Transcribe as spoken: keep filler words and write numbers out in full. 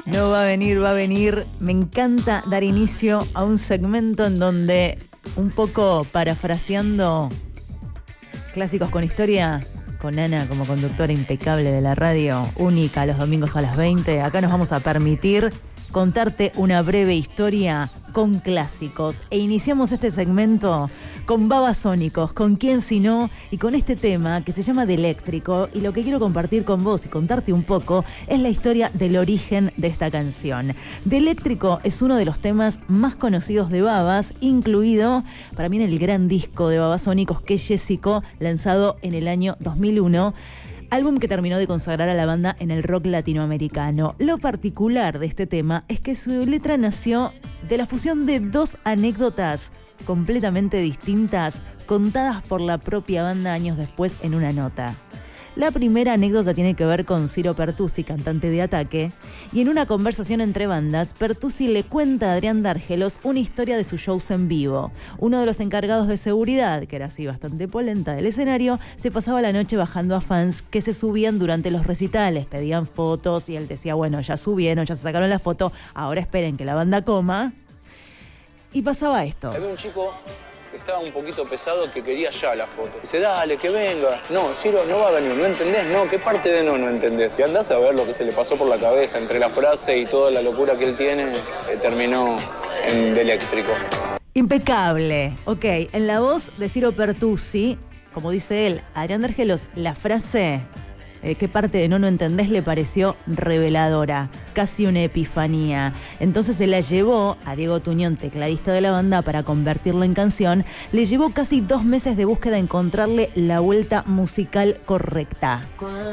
No va a venir, va a venir. Me encanta dar inicio a un segmento en donde, un poco parafraseando Clásicos con Historia, con Ana como conductora impecable de la radio, única los domingos a las veinte, acá nos vamos a permitir contarte una breve historia con clásicos. E iniciamos este segmento con Babasónicos, con quién si no, y con este tema que se llama De Eléctrico. Y lo que quiero compartir con vos y contarte un poco es la historia del origen de esta canción. De Eléctrico es uno de los temas más conocidos de Babas, incluido para mí en el gran disco de Babasónicos que es Jessico, lanzado en el año dos mil uno. Álbum que terminó de consagrar a la banda en el rock latinoamericano. Lo particular de este tema es que su letra nació de la fusión de dos anécdotas completamente distintas contadas por la propia banda años después en una nota. La primera anécdota tiene que ver con Ciro Pertusi, cantante de Ataque, y en una conversación entre bandas, Pertusi le cuenta a Adrián Dárgelos una historia de sus shows en vivo. Uno de los encargados de seguridad, que era así bastante polenta del escenario, se pasaba la noche bajando a fans que se subían durante los recitales, pedían fotos y él decía, bueno, ya subieron, ya se sacaron la foto, ahora esperen que la banda coma. Y pasaba esto. Había un chico que estaba un poquito pesado que quería ya la foto. Dice, dale, que venga. No, Ciro, no va a venir, ¿no entendés? No, ¿qué parte de no no entendés? Y andás a ver lo que se le pasó por la cabeza entre la frase y toda la locura que él tiene, eh, terminó en De Eléctrico. Impecable. Ok, en la voz de Ciro Pertusi, como dice él, Adrián Dárgelos, la frase... Eh, ¿Qué parte de no no entendés? Le pareció reveladora, casi una epifanía. Entonces se la llevó a Diego Tuñón, tecladista de la banda, para convertirlo en canción. Le llevó casi dos meses de búsqueda encontrarle la vuelta musical correcta.